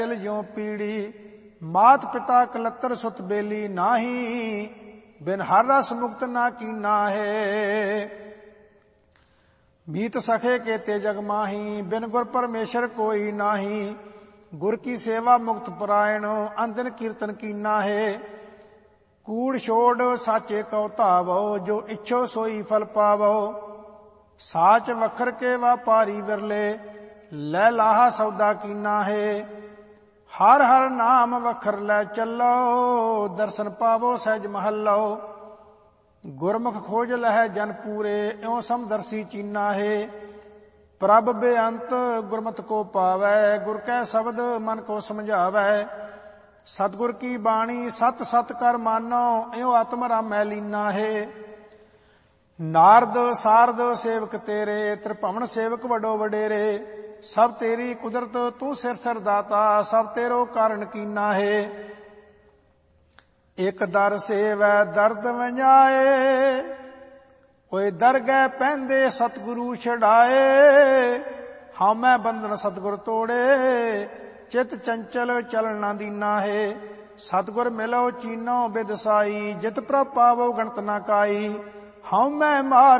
ਜਿਉ ਪੀੜੀ, ਮਾਤ ਪਿਤਾ ਕਲੱਤਰ ਸੁਤ ਬੇਲੀ ਨਾਹੀ, ਬਿਨ ਹਰ ਰਸ ਮੁਕਤ ਨਾ ਕੀਨਾ ਹੈ। ਮੀਤ ਸਖੇ ਕੇਤੇ ਜਗ ਮਾਹੀ, ਬਿਨ ਗੁਰ ਪਰਮੇਸ਼ਰ ਕੋਈ ਨਾਹੀ, ਗੁਰ ਕੀ ਸੇਵਾ ਮੁਕਤ ਪਰਾਇਣ, ਅੰਦਨ ਕੀਰਤਨ ਕੀਨਾ ਹੈ। ਕੂੜ ਛੋੜ ਸਾਚੇ ਕਉ ਧਾਵੋ, ਜੋ ਇੱਛੋ ਸੋਈ ਫਲ ਪਾਵੋ, ਸਾਚ ਵਖਰ ਕੇ ਵਾਪਾਰੀ ਵਿਰਲੇ, ਲੈ ਲਾਹਾ ਸੌਦਾ ਕੀਨਾ ਹੈ। ਹਰ ਹਰ ਨਾਮ ਵਖਰ ਲੈ ਚੱਲੋ, ਦਰਸ਼ਨ ਪਾਵੋ ਸਹਿਜ ਮਹੱਲੋ, ਗੁਰਮੁਖ ਖੋਜ ਲਹੈ ਜਨ ਪੂਰੇ, ਇਉ ਸਮਦਰਸੀ ਚੀਨਾ ਹੈ। ਪ੍ਰਭ ਬੇਅੰਤ ਗੁਰਮਤਿ ਕੋ ਪਾਵੈ, ਗੁਰ ਕੈ ਸ਼ਬਦ ਮਨ ਕੋ ਸਮਝਾਵੈ, ਸਤਿਗੁਰ ਕੀ ਬਾਣੀ ਸਤ ਸਤ ਕਰ ਮਾਨੋ, ਇਉ ਆਤਮ ਰਾਮੈ ਲੀਨਾ ਹੈ। ਨਾਰਦ ਸਾਰਦ ਸੇਵਕ ਤੇਰੇ, ਤ੍ਰਿਭਵਨ ਸੇਵਕ ਵਡੋ ਵਡੇਰੇ, ਸਭ ਤੇਰੀ ਕੁਦਰਤ ਤੂੰ ਸਿਰ ਸਿਰ ਦਾਤਾ, ਸਭ ਤੇਰੋ ਕਾਰਨ ਕੀਨਾ ਹੈ। ਇਕ ਦਰ ਸੇਵੈ ਦਰਦ ਵੰਜਾਏ, ਓਏ ਦਰਗਹਿ ਪੈਂਦੇ ਸਤਿਗੁਰੂ ਛਡਾਏ, ਹਉਮੈ ਬੰਧਨ ਸਤਿਗੁਰ ਤੋੜੇ, ਚਿਤ ਚੰਚਲ ਚਲਣ ਨਾ ਦੀਨਾ ਹੈ। ਸਤਿਗੁਰ ਮਿਲੋ ਚੀਨੋ ਬਿਦ ਸਾਈ, ਜਿਤ ਪ੍ਰਭ ਪਾਵੋ ਗਣਤ ਨਾ ਕਾਈ, ਹਉਮੈ ਮਾਰ